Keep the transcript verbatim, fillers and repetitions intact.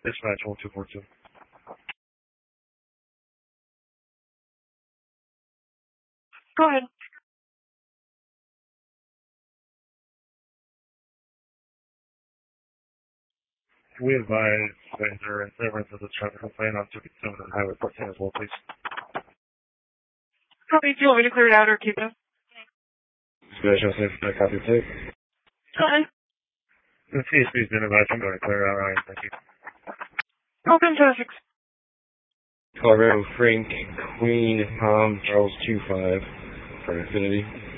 Dispatch one two four two. Go ahead. We advise passenger and servants of the traffic complaint on two eighty-seven on Highway fourteen as well, please. Copy. Do you want me to clear it out or keep it? Dispatch one two four two, copy please. Go ahead. The C S P's been advised I'm going to clear it out. Alright, thank you. Oh, fantastic. Colorado Frank Queen Palm Charles two five for Infinity.